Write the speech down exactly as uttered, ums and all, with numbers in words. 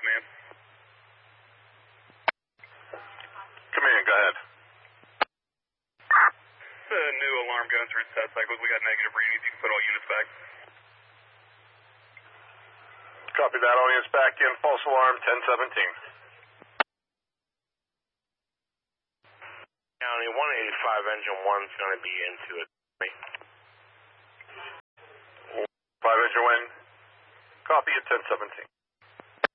command. Command, go ahead. It's a new alarm going through set cycles. We got negative readings. You can put all units back. Copy that. All units back in. False alarm, ten seventeen. County one eighty-five, engine one is going to be into it. Five engine one. Copy at ten seventeen.